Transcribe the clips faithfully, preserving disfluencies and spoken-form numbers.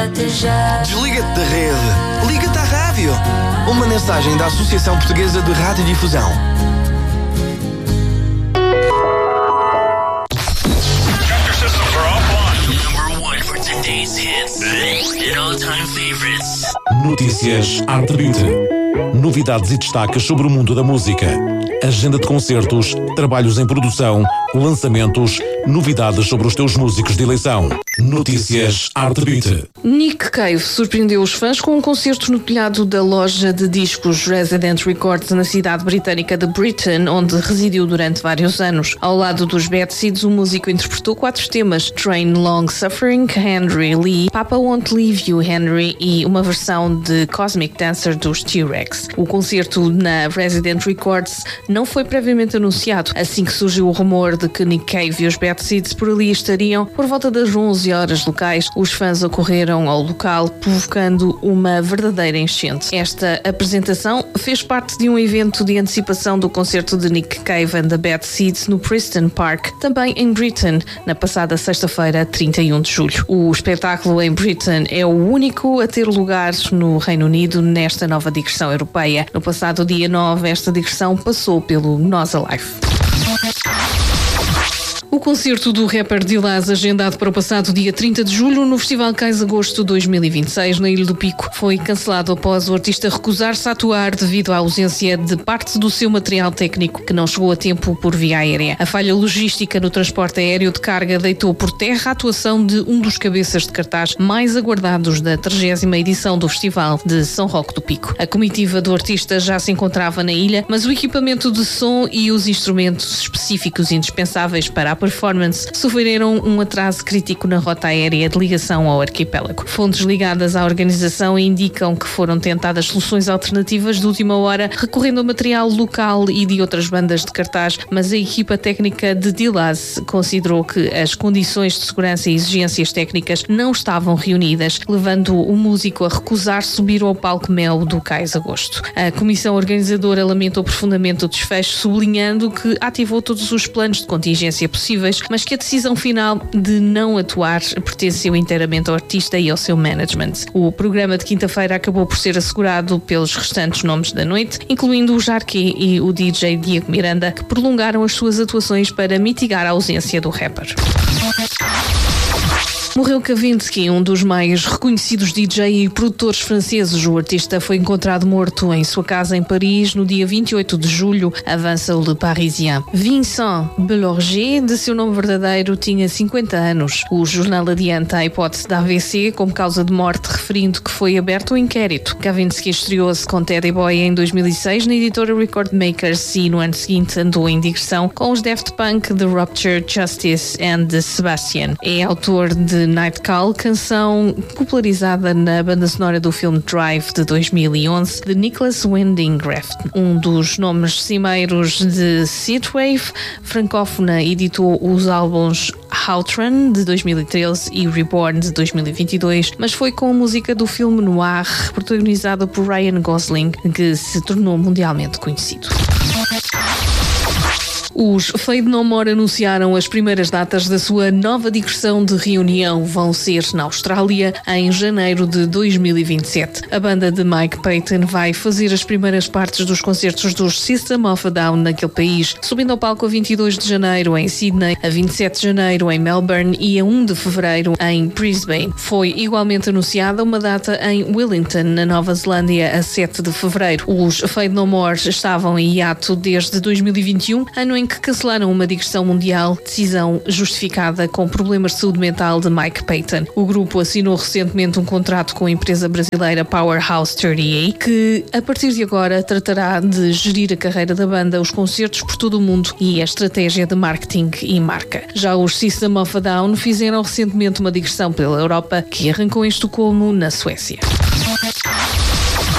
Liga-te já. Desliga-te da rede. Liga-te à rádio. Uma mensagem da Associação Portuguesa de Radiodifusão. Notícias Arte Beat. Novidades e destaques sobre o mundo da música. Agenda de concertos, trabalhos em produção, lançamentos, novidades sobre os teus músicos de eleição. Notícias Arte Beat. Nick Cave surpreendeu os fãs com um concerto no telhado da loja de discos Resident Records na cidade britânica de Britain, onde residiu durante vários anos. Ao lado dos Bad Seeds, o músico interpretou quatro temas: Train Long Suffering, Henry Lee, Papa Won't Leave You, Henry e uma versão de Cosmic Dancer dos T-Rex. O concerto na Resident Records não foi previamente anunciado. Assim que surgiu o rumor de que Nick Cave e os Bad Seeds por ali estariam, por volta das onze horas locais, os fãs ocorreram ao local, provocando uma verdadeira enchente. Esta apresentação fez parte de um evento de antecipação do concerto de Nick Cave and the Bad Seeds no Preston Park, também em Britain, na passada sexta-feira, trinta e um de julho. O espetáculo em Britain é o único a ter lugar no Reino Unido nesta nova digressão europeia. No passado dia nove, esta digressão passou pelo Nós Alive. O concerto do rapper Dillaz, agendado para o passado dia trinta de julho no Festival Cais Agosto dois mil e vinte e seis na Ilha do Pico, foi cancelado após o artista recusar-se a atuar devido à ausência de parte do seu material técnico que não chegou a tempo por via aérea. A falha logística no transporte aéreo de carga deitou por terra a atuação de um dos cabeças de cartaz mais aguardados da trigésima edição do Festival de São Roque do Pico. A comitiva do artista já se encontrava na ilha, mas o equipamento de som e os instrumentos específicos indispensáveis para a performance sofreram um atraso crítico na rota aérea de ligação ao arquipélago. Fontes ligadas à organização indicam que foram tentadas soluções alternativas de última hora, recorrendo a material local e de outras bandas de cartaz, mas a equipa técnica de Dillaz considerou que as condições de segurança e exigências técnicas não estavam reunidas, levando o músico a recusar subir ao palco Mel do Cais Agosto. A comissão organizadora lamentou profundamente o desfecho, sublinhando que ativou todos os planos de contingência possíveis, mas que a decisão final de não atuar pertenceu inteiramente ao artista e ao seu management. O programa de quinta-feira acabou por ser assegurado pelos restantes nomes da noite, incluindo o Jarqué e o D J Diego Miranda, que prolongaram as suas atuações para mitigar a ausência do rapper. Morreu Kavinsky, um dos mais reconhecidos D J e produtores franceses. O artista foi encontrado morto em sua casa em Paris no dia vinte e oito de julho, avança o Le Parisien. Vincent Belorger, de seu nome verdadeiro, tinha cinquenta anos. O jornal adianta a hipótese da A V C como causa de morte, referindo que foi aberto um inquérito. Kavinsky estreou-se com Teddy Boy em dois mil e seis na editora Record Makers e no ano seguinte andou em digressão com os Daft Punk, The Rupture, Justice and The Sebastian. É autor de Night Call, canção popularizada na banda sonora do filme Drive de dois mil e onze de Nicholas Winding Refn. Um dos nomes cimeiros de Synthwave francófona, editou os álbuns Outrun de dois mil e treze e Reborn de dois mil e vinte e dois, mas foi com a música do filme noir protagonizada por Ryan Gosling que se tornou mundialmente conhecido. Os Fade No More anunciaram as primeiras datas da sua nova digressão de reunião. Vão ser na Austrália em janeiro de dois mil e vinte e sete. A banda de Mike Patton vai fazer as primeiras partes dos concertos dos System of a Down naquele país, subindo ao palco a vinte e dois de janeiro em Sydney, a vinte e sete de janeiro em Melbourne e a um de fevereiro em Brisbane. Foi igualmente anunciada uma data em Wellington, na Nova Zelândia, a sete de fevereiro. Os Fade No More estavam em hiato desde dois mil e vinte e um, ano em que cancelaram uma digressão mundial, decisão justificada com problemas de saúde mental de Mike Patton. O grupo assinou recentemente um contrato com a empresa brasileira Powerhouse trinta e oito, que a partir de agora tratará de gerir a carreira da banda, os concertos por todo o mundo e a estratégia de marketing e marca. Já os System of a Down fizeram recentemente uma digressão pela Europa, que arrancou em Estocolmo, na Suécia.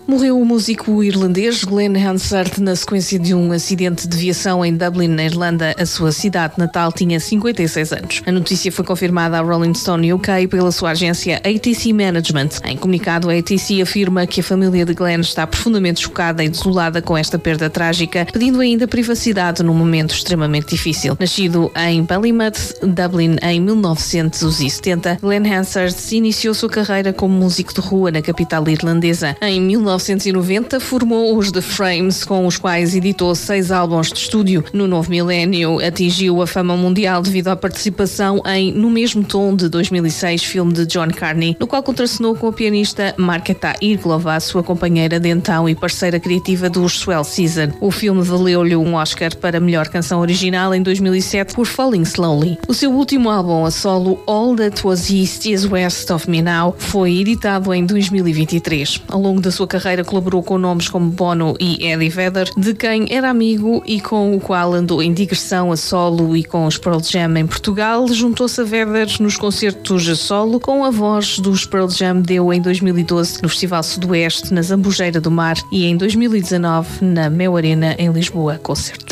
Morreu o músico irlandês Glenn Hansard na sequência de um acidente de viação em Dublin, na Irlanda. A sua cidade natal tinha cinquenta e seis anos. A notícia foi confirmada à Rolling Stone U K pela sua agência A T C Management. Em comunicado, a A T C afirma que a família de Glenn está profundamente chocada e desolada com esta perda trágica, pedindo ainda privacidade num momento extremamente difícil. Nascido em Ballymouth, Dublin, em mil novecentos e setenta, Glenn Hansard iniciou sua carreira como músico de rua na capital irlandesa. Em mil novecentos e noventa, formou os The Frames, com os quais editou seis álbuns de estúdio. No novo milénio, atingiu a fama mundial devido à participação em No Mesmo Tom, de dois mil e seis, filme de John Carney, no qual contracenou com a pianista Marketa Irglova, sua companheira de então e parceira criativa dos Swell Season. O filme valeu-lhe um Oscar para melhor canção original em dois mil e sete por Falling Slowly. O seu último álbum a solo, All That Was East Is West of Me Now, foi editado em dois mil e vinte e três. Ao longo da sua carreira colaborou com nomes como Bono e Eddie Vedder, de quem era amigo e com o qual andou em digressão a solo, e com os Pearl Jam em Portugal. Juntou-se a Vedder nos concertos a solo, com a voz dos Pearl Jam deu em dois mil e doze no Festival Sudoeste, na Zambujeira do Mar, e em dois mil e dezanove na Mel Arena, em Lisboa, concerto.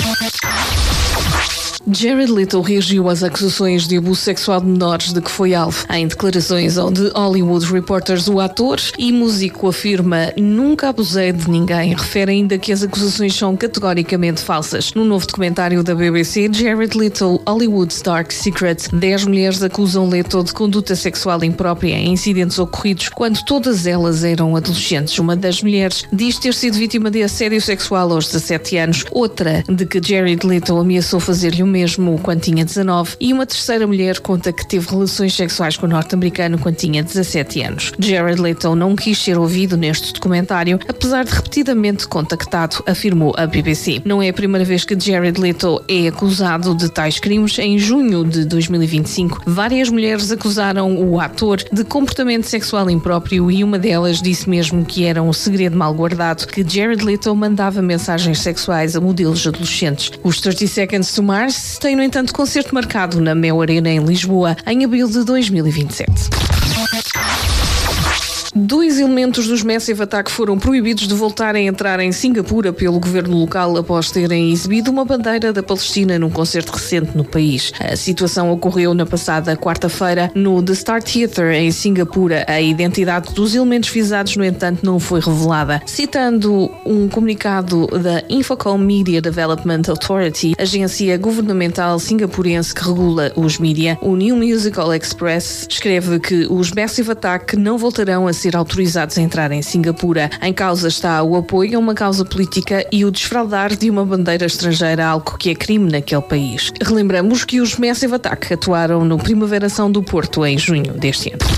Jared Leto reagiu às acusações de abuso sexual de menores de que foi alvo. Em declarações ao The Hollywood Reporters, o ator e músico afirma: "Nunca abusei de ninguém." Refere ainda que as acusações são categoricamente falsas. No novo documentário da B B C, Jared Leto, Hollywood's Dark Secret, dez mulheres acusam Leto de conduta sexual imprópria em incidentes ocorridos quando todas elas eram adolescentes. Uma das mulheres diz ter sido vítima de assédio sexual aos dezassete anos, outra de que Jared Leto ameaçou fazer-lhe o mesmo quando tinha dezanove, e uma terceira mulher conta que teve relações sexuais com o norte-americano quando tinha dezassete anos. Jared Leto não quis ser ouvido neste documentário, apesar de repetidamente contactado, afirmou a B B C. Não é a primeira vez que Jared Leto é acusado de tais crimes. Em junho de dois mil e vinte e cinco, várias mulheres acusaram o ator de comportamento sexual impróprio, e uma delas disse mesmo que era um segredo mal guardado, que Jared Leto mandava mensagens sexuais a modelos adolescentes. Os thirty Seconds to Mars tem, no entanto, concerto marcado na Mel Arena, em Lisboa, em abril de dois mil e vinte e sete. Dois elementos dos Massive Attack foram proibidos de voltar a entrar em Singapura pelo governo local após terem exibido uma bandeira da Palestina num concerto recente no país. A situação ocorreu na passada quarta-feira no The Star Theatre, em Singapura. A identidade dos elementos visados, no entanto, não foi revelada. Citando um comunicado da Infocom Media Development Authority, agência governamental singapurense que regula os mídia, o New Musical Express escreve que os Massive Attack não voltarão a ser autorizados a entrar em Singapura. Em causa está o apoio a uma causa política e o desfraudar de uma bandeira estrangeira, algo que é crime naquele país. Relembramos que os Massive Attack atuaram no Primaveração do Porto em junho deste ano.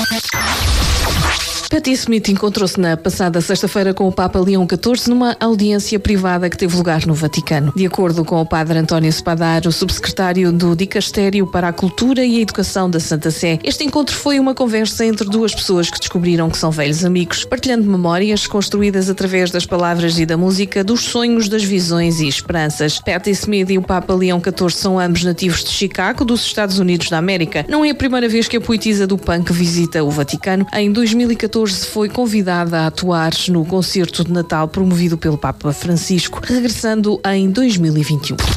Patti Smith encontrou-se na passada sexta-feira com o Papa Leão catorze numa audiência privada que teve lugar no Vaticano. De acordo com o padre António Spadaro, subsecretário do Dicastério para a Cultura e a Educação da Santa Sé, este encontro foi uma conversa entre duas pessoas que descobriram que são velhos amigos, partilhando memórias construídas através das palavras e da música, dos sonhos, das visões e esperanças. Patti Smith e o Papa Leão catorze são ambos nativos de Chicago, dos Estados Unidos da América. Não é a primeira vez que a poetisa do punk visita o Vaticano. Em dois mil e catorze foi convidada a atuar no concerto de Natal promovido pelo Papa Francisco, regressando em dois mil e vinte e um.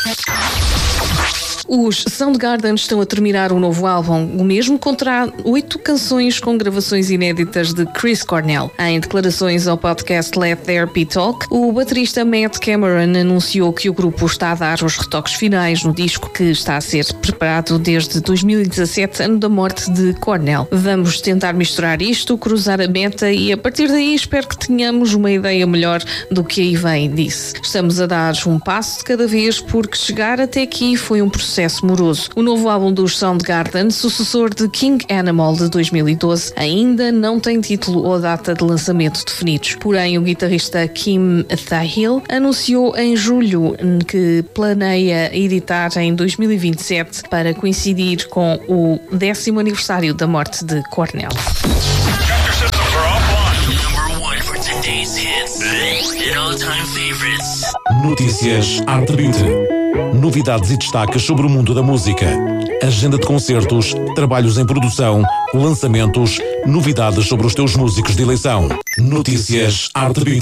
Os Soundgarden estão a terminar um novo álbum. O mesmo conterá oito canções com gravações inéditas de Chris Cornell. Em declarações ao podcast Let There Be Talk, o baterista Matt Cameron anunciou que o grupo está a dar os retoques finais no disco, que está a ser preparado desde dois mil e dezassete, ano da morte de Cornell. Vamos tentar misturar isto, cruzar a meta, e a partir daí espero que tenhamos uma ideia melhor do que aí vem, disse. Estamos a dar um passo de cada vez, porque chegar até aqui foi um processo moroso. O novo álbum dos Soundgarden, sucessor de King Animal de dois mil e doze, ainda não tem título ou data de lançamento definidos. Porém, o guitarrista Kim Thayil anunciou em julho que planeia editar em dois mil e vinte e sete para coincidir com o décimo aniversário da morte de Cornell. Notícias Arte Beauty. Novidades e destaques sobre o mundo da música. Agenda de concertos, trabalhos em produção, lançamentos, novidades sobre os teus músicos de eleição. Notícias Arte Beat.